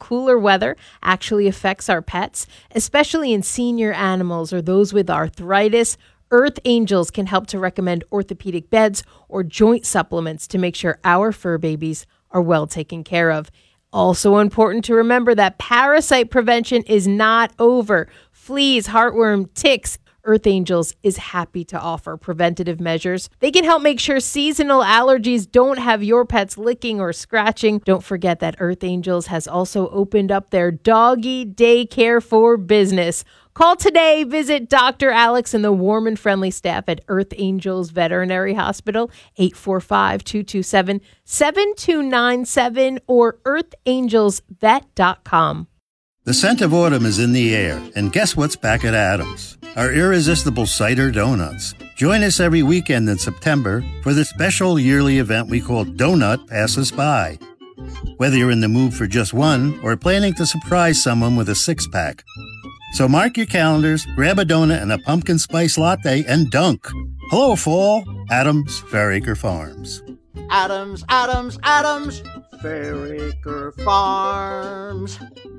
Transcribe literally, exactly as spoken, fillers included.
cooler weather actually affects our pets, especially in senior animals or those with arthritis. Earth Angels can help to recommend orthopedic beds or joint supplements to make sure our fur babies are well taken care of. Also important to remember that parasite prevention is not over. Fleas, heartworm, ticks. Earth Angels is happy to offer preventative measures. They can help make sure seasonal allergies don't have your pets licking or scratching. Don't forget that Earth Angels has also opened up their doggy daycare for business. Call today. Visit Doctor Alex and the warm and friendly staff at Earth Angels Veterinary Hospital, eight four five, two two seven, seven two nine seven or earth angels vet dot com. The scent of autumn is in the air, and guess what's back at Adams? Our irresistible cider donuts. Join us every weekend in September for the special yearly event we call Donut Pass Us By. Whether you're in the mood for just one or planning to surprise someone with a six-pack. So mark your calendars, grab a donut and a pumpkin spice latte, and dunk. Hello, fall. Adams Fairacre Farms. Adams, Adams, Adams, Fairacre Farms.